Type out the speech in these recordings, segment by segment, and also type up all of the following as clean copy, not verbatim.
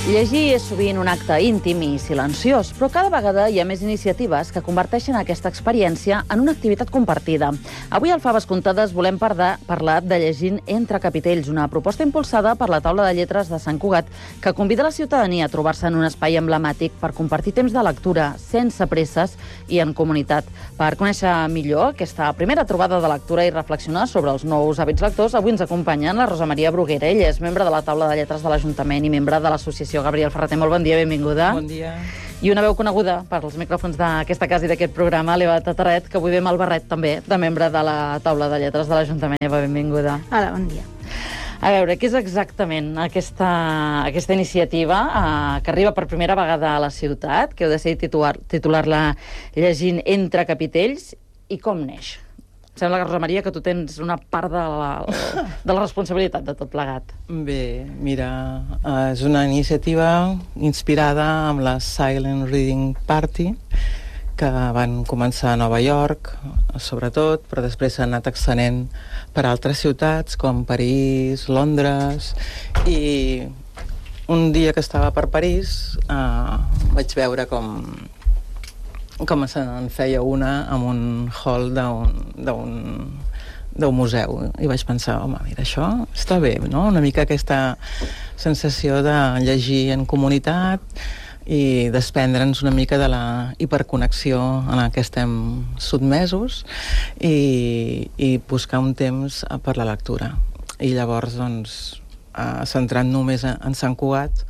Llegir és sovint un acte íntim i silenciós, però cada vegada hi ha més iniciatives que converteixen aquesta experiència en una activitat compartida. Avui al Faves Comptades volem parlar de Llegint entre capitells, una proposta impulsada per la Taula de Lletres de Sant Cugat que convida la ciutadania a trobar-se en un espai emblemàtic per compartir temps de lectura sense presses i en comunitat. Per conèixer millor aquesta primera trobada de lectura i reflexionar sobre els nous hàbits lectors, avui ens acompanyen la Rosa Maria Bruguera. Ella és membre de la Taula de Lletres de l'Ajuntament i membre de l'Associació Gabriel Ferrater. Molt bon dia, benvinguda. Bon dia. I una veu coneguda per als micròfons d'aquesta casa i d'aquest programa, l'Eva Tatarret, que avui ve amb el barret també, de membre de la Taula de Lletres de l'Ajuntament. Eva, benvinguda. Hola, bon dia. A veure, què és exactament aquesta iniciativa que arriba per primera vegada a la ciutat, que heu decidit titular-la Llegint entre capitells, i com neix? Sembla, Rosa Maria, que tu tens una part de la responsabilitat de tot plegat. Bé, mira, és una iniciativa inspirada amb la Silent Reading Party, que van començar a Nova York, sobretot, però després s'han anat extenent per altres ciutats, com París, Londres, i un dia que estava per París vaig veure com se'n feia una en un hall d'un museu, i vaig pensar, home, mira, això està bé, no? Una mica aquesta sensació de llegir en comunitat i desprendre'ns una mica de la hiperconnexió en la que estem sotmesos i buscar un temps per la lectura. I llavors, doncs, centrant només en Sant Cugat,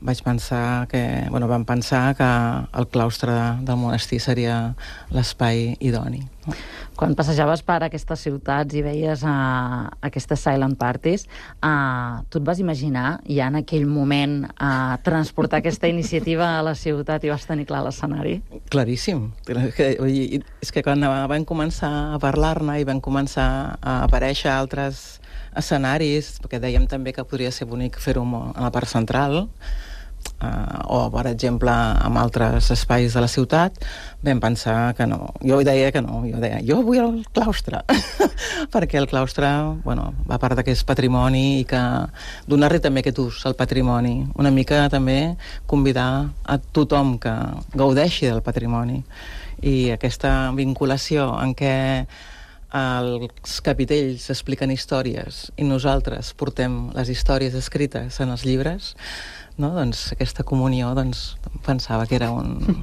vam pensar que el claustre del monestir seria l'espai idoni. Quan passejaves per aquestes ciutats i veies aquestes silent parties, tu et vas imaginar ja en aquell moment transportar aquesta iniciativa a la ciutat i vas tenir clar l'escenari? Claríssim. És que quan vam començar a parlar-ne i van començar a aparèixer altres escenaris, perquè dèiem també que podria ser bonic fer-ho a la part central, o, per exemple, en altres espais de la ciutat, vam pensar que no. Jo deia que no, jo vull el claustre, perquè el claustre, a part que és patrimoni i que donar-li també aquest ús al patrimoni, una mica també convidar a tothom que gaudeixi del patrimoni. I aquesta vinculació en què els capitells expliquen històries i nosaltres portem les històries escrites en els llibres, no? Doncs aquesta comunió, pensava que era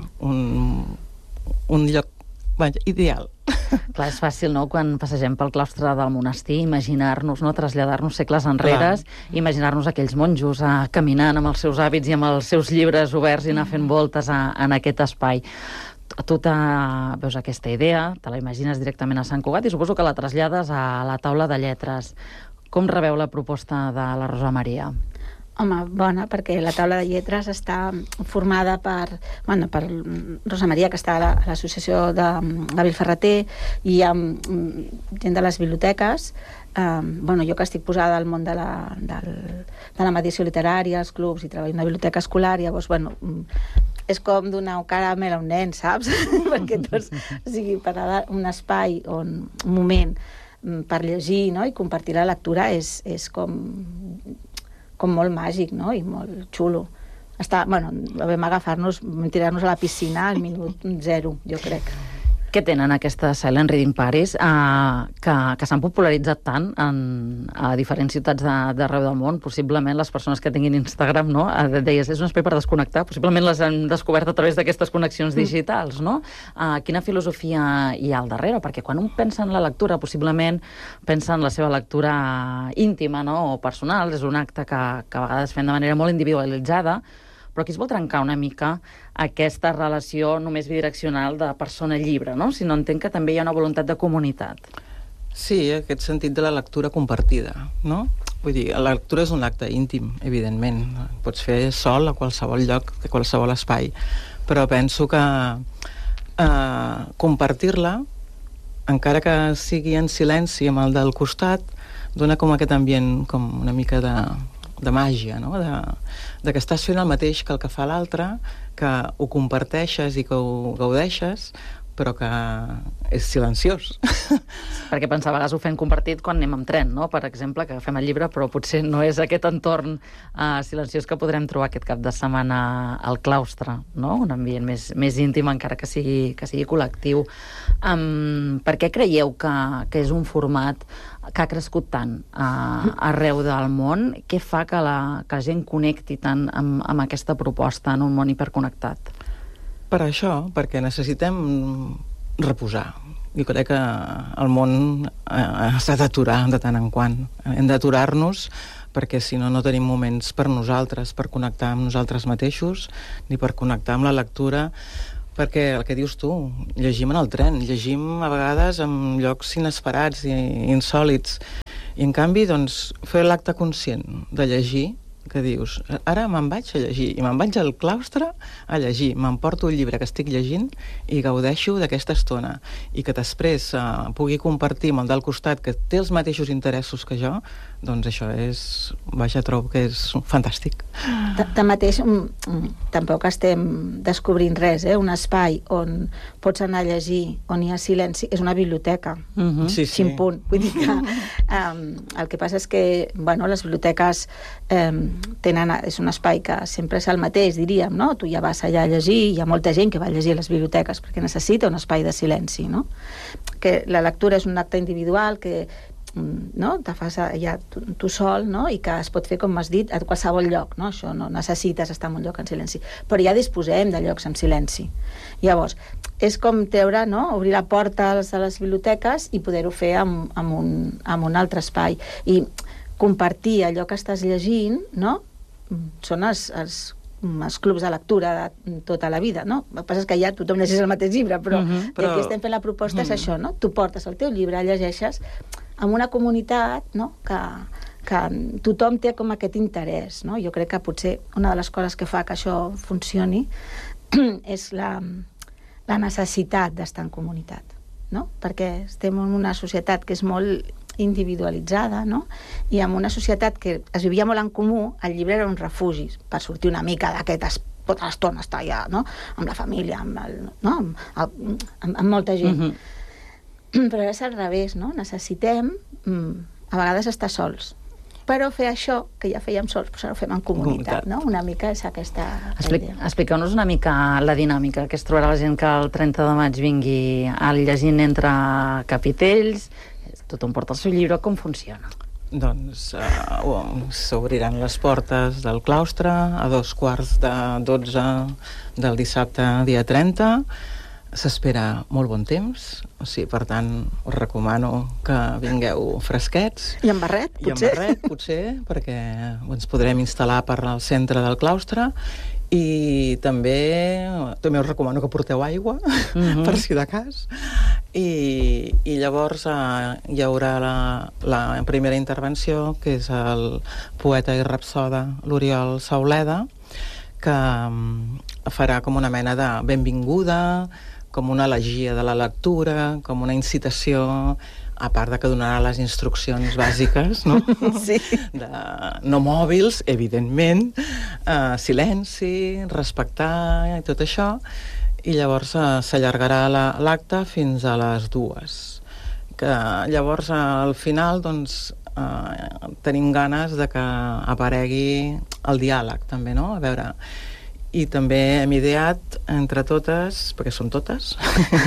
un lloc ideal. Clar, és fàcil, no?, quan passegem pel claustre del monestir, imaginar-nos, no?, traslladar-nos segles enrere, imaginar-nos aquells monjos caminant amb els seus hàbits i amb els seus llibres oberts i anar fent voltes en aquest espai. Tu veus aquesta idea, te la imagines directament a Sant Cugat i suposo que la trasllades a la Taula de Lletres. Com rebeu la proposta de la Rosa Maria? Home, bona, perquè la Taula de Lletres està formada per Rosa Maria, que està a l'associació de Gabriel Ferrater, i hi ha gent de les biblioteques. Jo que estic posada al món de la mediació literària, els clubs, i treballo en una biblioteca escolar, llavors, és com donar un caramel a un nen, saps? Perquè per un espai, un moment per llegir, no?, i compartir la lectura és com molt màgic, no?, i molt xulo. Vam agafar-nos, tirar-nos a la piscina al minut 0, jo crec. Què tenen aquestes Silent Reading Parties que s'han popularitzat tant a diferents ciutats d'arreu del món? Possiblement les persones que tinguin Instagram, no? Deies, és un espai per desconnectar, possiblement les han descobert a través d'aquestes connexions digitals, no? Quina filosofia hi ha al darrere? Perquè quan un pensa en la lectura, possiblement pensa en la seva lectura íntima, no?, o personal. És un acte que a vegades fem de manera molt individualitzada, però aquí es vol trencar una mica aquesta relació només bidireccional de persona-llibre, no?, sinó entenc que també hi ha una voluntat de comunitat. Sí, aquest sentit de la lectura compartida, no? Vull dir, la lectura és un acte íntim, evidentment. Pots fer sol a qualsevol lloc, a qualsevol espai, però penso que compartir-la, encara que sigui en silenci amb el del costat, dona com aquest ambient com una mica de màgia, no?, de que estàs fent el mateix que el que fa l'altre, que ho comparteixes i que ho gaudeixes, però que és silenciós. Perquè penso, a vegades ho fem compartit quan anem amb tren, no? Per exemple, que agafem el llibre, però potser no és aquest entorn silenciós que podrem trobar aquest cap de setmana al claustre, no? Un ambient més íntim, encara que sigui col·lectiu. Per què creieu que és un format que ha crescut tant arreu del món? Què fa que la gent connecti tant amb aquesta proposta en un món hiperconnectat? Per això, perquè necessitem reposar. Jo crec que el món s'ha d'aturar de tant en quant. Hem d'aturar-nos perquè si no, no tenim moments per nosaltres, per connectar amb nosaltres mateixos, ni per connectar amb la lectura, perquè el que dius tu, llegim en el tren, llegim a vegades en llocs inesperats i insòlits. I en canvi, doncs, fer l'acte conscient de llegir, que dius, ara me'n vaig a llegir, i me'n vaig al claustre a llegir, m'emporto el llibre que estic llegint i gaudeixo d'aquesta estona, i que després pugui compartir amb el del costat que té els mateixos interessos que jo, doncs això és, vaja, trobo que és fantàstic. Tanmateix, tampoc estem descobrint res, un espai on pots anar a llegir, on hi ha silenci, és una biblioteca. Sí. Ximpun. Vull dir que el que passa és que, bueno, les biblioteques és un espai que sempre és el mateix, diríem, no? Tu ja vas allà a llegir, hi ha molta gent que va a llegir a les biblioteques perquè necessita un espai de silenci, no? Que la lectura és un acte individual que no? Te fas ja tu sol, no? I que es pot fer, com has dit, a qualsevol lloc, no? Això no necessites estar en un lloc en silenci, però ja disposem de llocs en silenci. Llavors, és com treure, no? Obrir la porta a les biblioteques i poder-ho fer en un altre espai, i compartir allò que estàs llegint, no? Són els clubs de lectura de tota la vida, no? El que passa és que ja tothom llegeix el mateix llibre, però aquí estem fent la proposta és això, no? Tu portes el teu llibre, llegeixes amb una comunitat, no? Que tothom té com aquest interès, no? Jo crec que potser una de les coses que fa que això funcioni és la necessitat d'estar en comunitat, no? Perquè estem en una societat que és molt individualitzada, no? I en una societat que es vivia molt en comú, el llibre era un refugi per sortir una mica d'aquest tota l'estona estar allà, no? Amb la família, amb molta gent. Però és al revés, no? Necessitem a vegades estar sols, però fer això que ja fèiem sols, però ho fem en comunitat, no? Una mica és aquesta idea. Expliqueu-nos una mica la dinàmica que es trobarà la gent que el 30 de maig vingui al Llegint entre capitells, tothom porta el seu llibre, com funciona? Doncs s'obriran les portes del claustre a 11:45 del dissabte, dia 30. S'espera molt bon temps, o sigui, per tant, us recomano que vingueu fresquets. I amb barret, potser? I amb barret, potser, perquè ens podrem instal·lar per al centre del claustre. I també us recomano que porteu aigua, per si de cas. I llavors hi haurà la primera intervenció, que és el poeta i rapsoda l'Oriol Sauleda, que farà com una mena de benvinguda, com una elegia de la lectura, com una incitació, a part de que donarà les instruccions bàsiques, no? Sí. No mòbils, evidentment, silenci, respectar i tot això, i llavors s'allargarà l'acte fins a les 2. Que llavors, al final, doncs, tenim ganes de que aparegui el diàleg, també, no? A veure... I també hem ideat, entre totes, perquè són totes,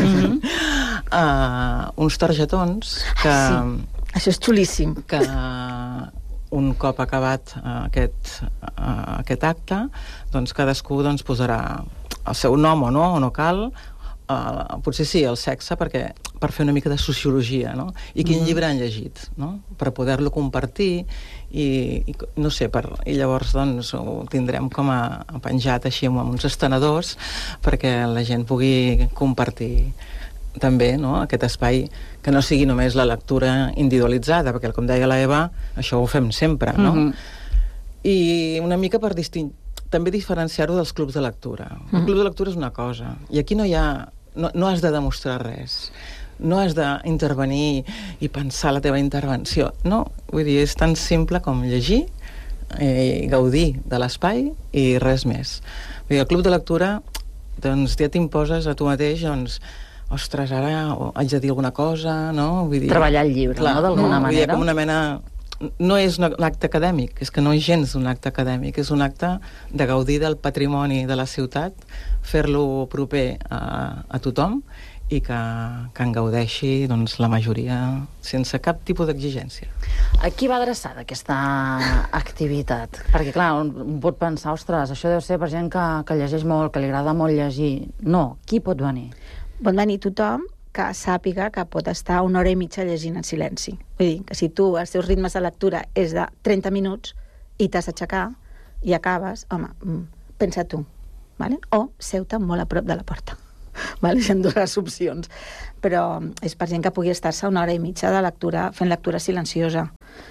uns targetons que... Sí, això és xulíssim. Que un cop acabat aquest acte, doncs cadascú posarà el seu nom o no cal, potser sí, el sexe, per fer una mica de sociologia, no? I quin llibre han llegit, no? Per poder-lo compartir i no sé, i llavors doncs ho tindrem com a penjat així amb uns estenedors perquè la gent pugui compartir també, no? Aquest espai que no sigui només la lectura individualitzada, perquè com deia la Eva, això ho fem sempre, no? I una mica per també diferenciar-ho dels clubs de lectura. El club de lectura és una cosa, i aquí no has de demostrar res, no has d'intervenir i pensar la teva intervenció, no, vull dir, és tan simple com llegir i gaudir de l'espai i res més. Vull dir, el club de lectura, doncs ja t'imposes a tu mateix, doncs, ostres, ara haig de dir alguna cosa, no? Vull dir, treballar el llibre, no? D'alguna manera. Vull dir, com una mena... No és un acte acadèmic, és que no és gens un acte acadèmic, és un acte de gaudir del patrimoni de la ciutat, fer-lo proper a tothom i que en gaudeixi doncs, la majoria sense cap tipus d'exigència. A qui va adreçada aquesta activitat? Perquè, clar, un pot pensar, ostres, això deu ser per gent que llegeix molt, que li agrada molt llegir. No, qui pot venir? Pot venir tothom que sàpiga que pot estar 1 hora i mitja llegint en silenci. Vull dir, que si tu, els teus ritmes de lectura és de 30 minuts i t'has d'aixecar i acabes, home, pensa tu, vale? O seu-te molt a prop de la porta. Vale? Són dues opcions. Però és per gent que pugui estar-se 1 hora i mitja de lectura, fent lectura silenciosa.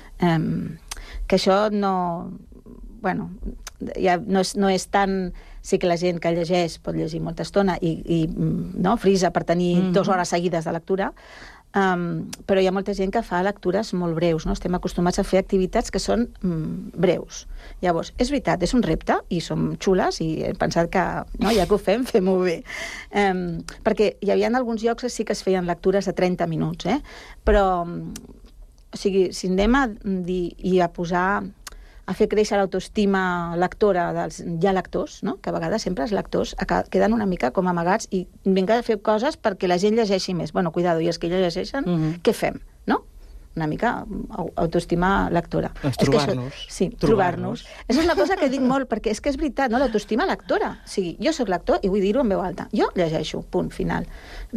Que això no... Bueno, ja no és tan... Sí que la gent que llegeix pot llegir molta estona i no, frisa per tenir 2 hores seguides de lectura, però hi ha molta gent que fa lectures molt breus, no? Estem acostumats a fer activitats que són breus. Llavors, és veritat, és un repte i som xules i he pensat que no, ja que ho fem-ho bé. Perquè hi havia alguns llocs que sí que es feien lectures de 30 minuts, però o sigui, si anem a dir i a posar a fer créixer l'autoestima lectora dels ja lectors, no? Que a vegades sempre els lectors queden una mica com amagats i vinga a fer coses perquè la gent llegeixi més. Bueno, cuidado, i els que ja llegeixen, què fem? No? Una mica autoestima lectora. Doncs trobar-nos. Sí, trobar-nos. És una cosa que dic molt, perquè és que és veritat, no? L'autoestima lectora. O sigui, jo sóc lector i vull dir-ho en veu alta. Jo llegeixo, punt, final.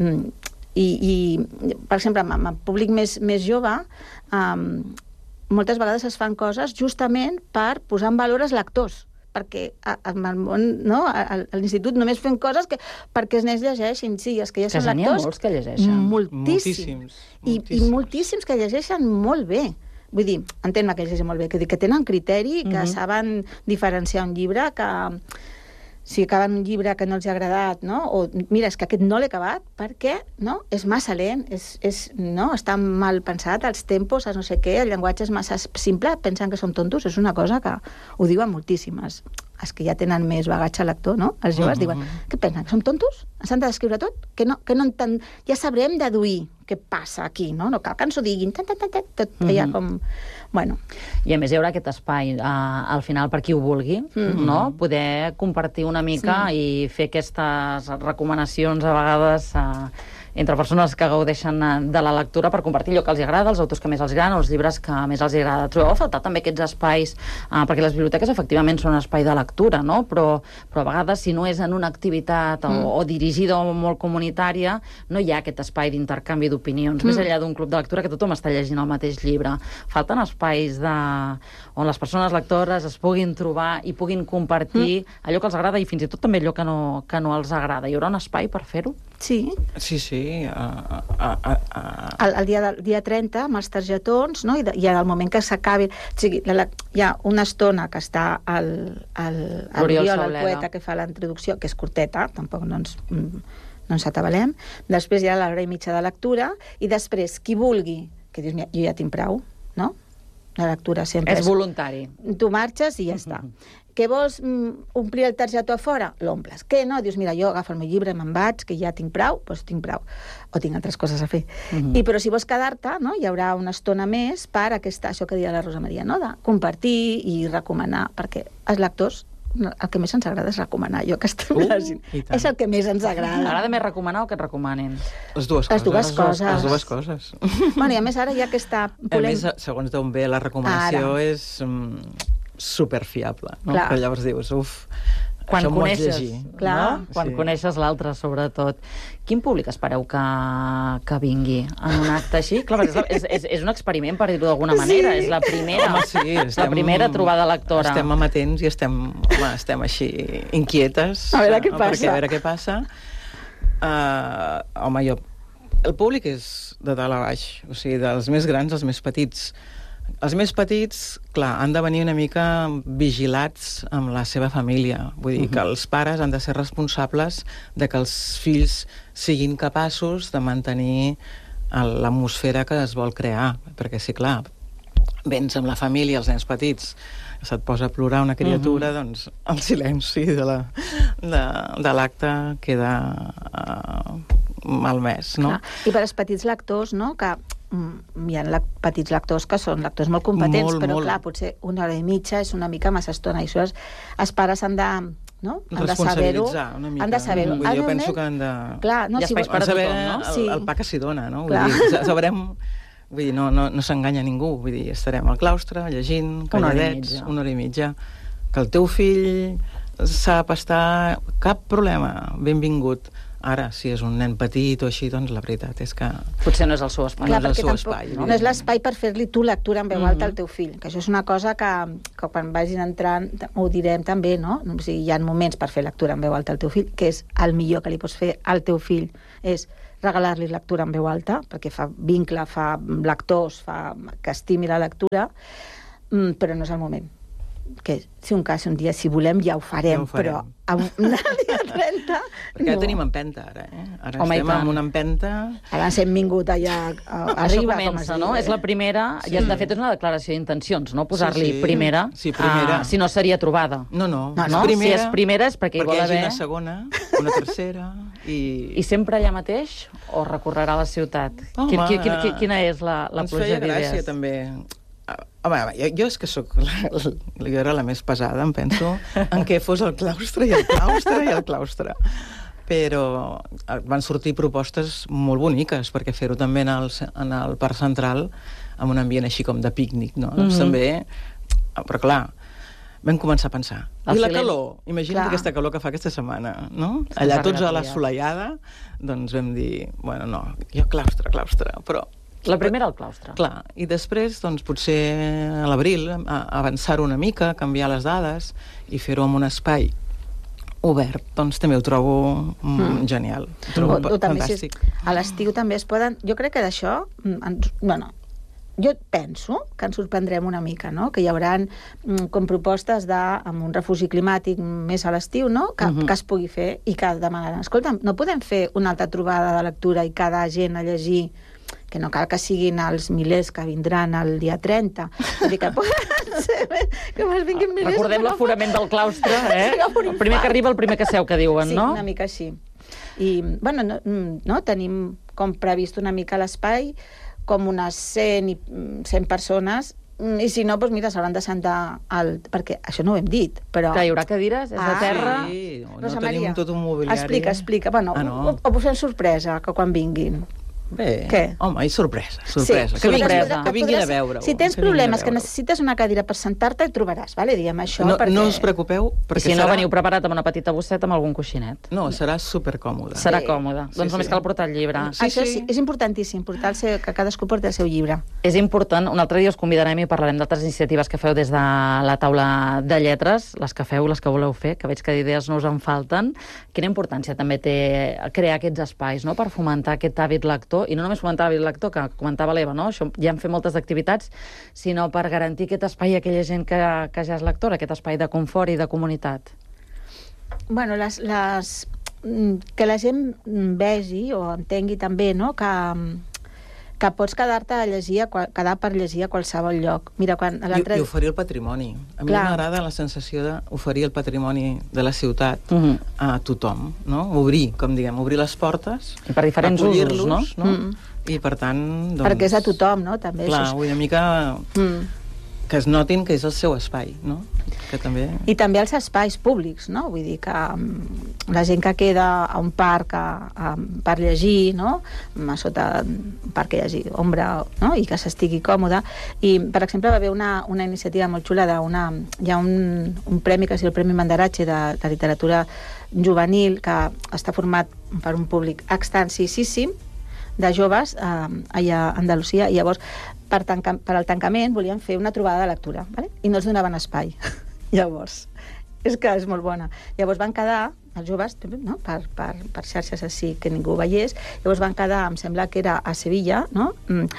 I per exemple, amb el públic més jove, moltes vegades es fan coses justament per posar en valor els lectors, perquè al món, no? A l'institut només fem coses perquè els nens llegeixin, sí, els que ja són lectors... Que n'hi ha molts que llegeixen. Moltíssims. I moltíssims que llegeixen molt bé. Vull dir, entén-me que llegeixen molt bé, que tenen criteri, que saben diferenciar un llibre, que... si acaben un llibre que no els ha agradat, no? O mira, és que aquest no l'he acabat perquè no? És massa lent, no? Està mal pensat, els tempos, no sé què, el llenguatge és massa simple, pensen que som tontos, és una cosa que ho diuen moltíssimes. Els que ja tenen més bagatge lector, no? Els joves diuen, què pensen, que som tontos? Ens han de descriure tot? Que no ja sabrem deduir què passa aquí, no? No cal que ens ho diguin, tot allà com... Bueno. I a més hi haurà aquest espai, al final, per qui ho vulgui, no? Poder compartir una mica i fer aquestes recomanacions a vegades entre persones que gaudeixen de la lectura per compartir allò que els agrada, els autors que més els agraden, els llibres que més els agrada. Trobeu a faltar també aquests espais, perquè les biblioteques efectivament són un espai de lectura, no? Però a vegades, si no és en una activitat o dirigida o molt comunitària, no hi ha aquest espai d'intercanvi d'opinions, més enllà d'un club de lectura que tothom està llegint el mateix llibre. Falten espais on les persones lectores es puguin trobar i puguin compartir allò que els agrada i fins i tot també allò que no els agrada. Hi haurà un espai per fer-ho? Sí. Sí. El dia 30, amb els targetons, no? I al moment que s'acabi... O sigui, hi ha una estona que està Oriol, el poeta, que fa la introducció, que és curteta, tampoc no ens atabalem. Després hi ha l'hora i mitja de lectura, i després, qui vulgui, que dius, jo ja tinc prou, no? La lectura sempre és voluntari. Tu marxes i ja està. Que vols omplir el targetó a fora? L'omples. Que no? Dius, mira, jo agafo el meu llibre, me'n vaig, que ja tinc prou, doncs tinc prou. O tinc altres coses a fer. Però si vols quedar-te, no? Hi haurà una estona més per això que deia la Rosa Maria, no? De compartir i recomanar, perquè els lectors el que més ens agrada és recomanar allò que estem llegint. És el que més ens agrada. T'agrada més recomanar o que et recomanin? Les dues coses. Bueno, i a més ara hi ha aquesta polèmica. A més, segons d'on ve la recomanació és superfiable, no? Que llavors dius, quan això coneixes, no? Quan coneixes l'altre, sobretot. Quin públic espereu que vingui en un acte així? Clar, és un experiment, per dir-ho d'alguna manera. És la primera, la primera trobada lectora. Estem amatents i estem així inquietes. A veure què passa. A veure què passa. Home, el públic és de dalt a baix. O sigui, dels més grans als més petits. Els més petits, clar, han de venir una mica vigilats amb la seva família. Vull dir que els pares han de ser responsables de que els fills siguin capaços de mantenir l'atmosfera que es vol crear. Perquè, sí, clar, vens amb la família, els nens petits, se't posa a plorar una criatura, doncs el silenci de l'acte queda al mes, no? Clar. I per als petits lectors, no?, que hi ha petits lectors que són lectors molt competents, Molt, però molt. clar, potser 1 hora i mitja és una mica massa estona, i això els pares han de, no?, han de saber-ho. Responsabilitzar una mica. Han de saber-ho. Vull dir, jo penso que han de... Clar, no, Hi ha si espais vol- per a saber tothom, no? Sí. el pa que s'hi dona, no? Clar. Vull dir, sabrem... Vull dir, no s'enganya ningú. Vull dir, estarem al claustre, llegint, Una hora i calladets, mitja. 1 hora i mitja. Que el teu fill sap estar... Cap problema, benvingut. Ara, si és un nen petit o així, doncs la veritat és que... Potser no és el seu espai. Clar, Clar, no és el perquè seu tampoc, espai, no és l'espai per fer-li tu lectura en veu alta al teu fill, que això és una cosa que quan vagin entrant ho direm també, no? O sigui, hi ha moments per fer lectura en veu alta al teu fill, que és el millor que li pots fer al teu fill, és regalar-li lectura en veu alta, perquè fa vincle, fa lectors, fa que estimi la lectura, però no és el moment. Que si un cas, un dia, si volem, ja ho farem, Ja ho farem. però el dia 30... Perquè ja tenim empenta, ara, eh? Ara Home, i estem tant. amb una empenta... Ara ens hem vingut allà Això arriba, com es comença, diu. no? És la primera, i de fet és una declaració d'intencions, no? Posar-li Sí, sí. primera, Sí, primera. si no seria trobada. No, No, No? Si és primera és perquè hi vol hi hagi haver... una segona, una tercera... I sempre allà mateix o recorrerà a la ciutat? Home, Quina és la ens pluja feia gràcia, d'idees? també. Home, jo és que sóc... Jo era la més pesada, em penso, en què fos el claustre i el claustre i el claustre. Però van sortir propostes molt boniques, perquè fer-ho també en el Parc Central, amb un ambient així com de pícnic, no? Doncs també... Però clar, vam començar a pensar. El I la silenci. calor, imagina't Clar. aquesta calor que fa aquesta setmana, no? Ens Allà ha tots a arribat l'assolellada, doncs vam dir, bueno, no, jo claustre, però... La primera al claustre. Clar, i després, doncs, potser a l'abril, avançar-ho una mica, canviar les dades i fer-ho en un espai obert, doncs també ho trobo genial. Ho trobo O també, fantàstic. a l'estiu també es poden... Jo crec que d'això... Bueno, jo penso que ens sorprendrem una mica, no? Que hi haurà com propostes amb un refugi climàtic més a l'estiu, no? Que es pugui fer i que demanaran, escolta'm, no podem fer una altra trobada de lectura i cada gent a llegir, que no cal que siguin els milers que vindran el dia 30. Vull dir que poden ser que me'ls vinguin milers. Recordem l'aforament del claustre, eh? El primer que arriba, el primer que seu, que diuen, Sí, no? una mica així. I, bueno, no, tenim com previst una mica l'espai, com unes 100 persones, i si no, doncs mira, s'hauran de sentar perquè això no ho hem dit, però... Que hi haurà cadires, és de terra... Sí, no Rosa tenim Maria, tot un mobiliari. Explica. Bueno, no. ho posem sorpresa, que quan vinguin. Bé, Què? home, i sorpresa. Sí, Que sorpresa. vinguin a veure-ho. Si tens problemes, que necessites una cadira per sentar-te, hi trobaràs, vale? Diem això, perquè... No us preocupeu, I perquè si no, veniu preparat amb una petita bosseta amb algun coixinet. No, serà supercòmode. Serà Sí. còmode. Doncs només cal portar el llibre. Sí, Això sí. és importantíssim, que cadascú porti el seu llibre. És important, un altre dia us convidarem i parlarem d'altres iniciatives que feu des de la taula de lletres, les que feu, les que voleu fer, que veig que d'idees no us en falten. Quina importància també té crear aquests espais, no?, per fomentar aquest hàbit lector, i no només fomentar l'hàbit lector, que comentava l'Eva, no?, això ja en fem moltes activitats, sinó per garantir aquest espai a aquella gent que ja és lectora, aquest espai de confort i de comunitat. Bueno, que la gent vegi o entengui també, no?, que pots quedar-te a llegir, quedar per llegir a qualsevol lloc. Mira, quan l'altre... I oferir el patrimoni. A mi m'agrada la sensació d'oferir el patrimoni de la ciutat a tothom, no? Obrir, com diguem, obrir les portes, I per diferents usos, no? I per tant, doncs... Perquè és de tothom, no?, també. Clar, això una mica que es notin que és el seu espai, no? Que també... I també els espais públics, no? Vull dir que la gent que queda a un parc per llegir, no?, a sota un parc que hi hagi ombra, no?, i que s'estigui còmode. I, per exemple, va haver una iniciativa molt xula hi ha un premi que es diu el Premi Mandaratge de literatura juvenil, que està format per un públic extensíssim de joves allà a Andalusia, i llavors per al tancament volien fer una trobada de lectura, ¿vale? I no els donaven espai. Llavors, és que és molt bona. Llavors van quedar, els joves, no?, per xarxes així que ningú veiés, llavors van quedar, em sembla que era a Sevilla, no?,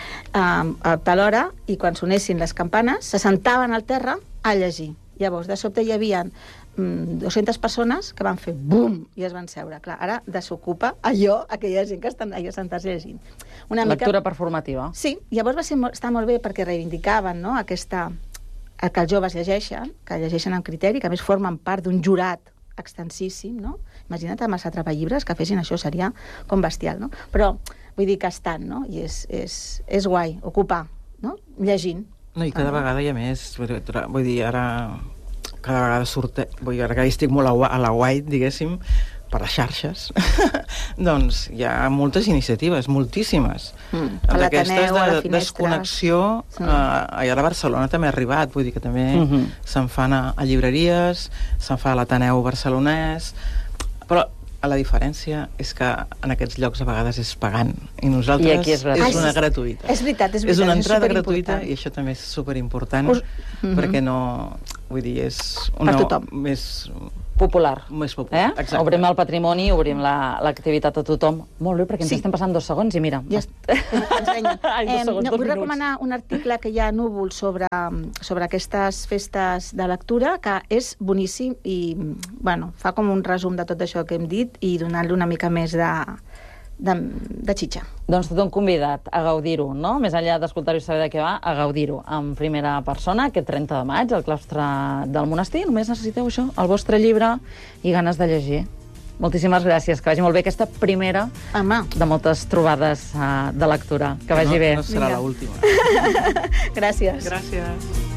a tal hora, i quan sonessin les campanes se sentaven al terra a llegir. Llavors, de sobte hi havia 200 persones que van fer bum i es van seure. Clar, ara desocupa aquella gent que estan allà sentats llegint. Lectura performativa. Sí, llavors està molt bé perquè reivindicaven, no?, que els joves llegeixen amb criteri, que a més formen part d'un jurat extensíssim, no? Imagina't amb els atrapallibres que fessin això, seria com bestial, no? Però vull dir que estan, no? I és guai, ocupar, no? Llegint. No, i cada vegada hi ha més. Vull dir, ara cada vegada surt... Vull dir, ara que estic molt a la White, diguéssim, per les xarxes, doncs hi ha moltes iniciatives, moltíssimes. D'aquestes de desconnexió, allà a Barcelona també ha arribat, vull dir que també se'n fan a llibreries, se'n fa a l'Ateneu barcelonès, però la diferència és que en aquests llocs a vegades és pagant i nosaltres és una gratuïta. És veritat, és una entrada gratuïta i això també és superimportant perquè no... Vull dir, és una... Per tothom. Més popular. Més popular, exacte. Obrim el patrimoni, obrim l'activitat a tothom. Molt bé, perquè ens estem passant 2 segons i mira... Ja vull recomanar un article que hi ha a Núvol sobre aquestes festes de lectura, que és boníssim i, bueno, fa com un resum de tot això que hem dit i donar-li una mica més de xitxa. Doncs tothom convidat a gaudir-ho, no? Més enllà d'escoltar-ho i saber de què va, a gaudir-ho en primera persona, aquest 30 de maig, al claustre del monestir. Només necessiteu això, el vostre llibre i ganes de llegir. Moltíssimes gràcies, que vagi molt bé aquesta primera de moltes trobades de lectura. Que vagi bé. No serà l'última. Gràcies. Gràcies.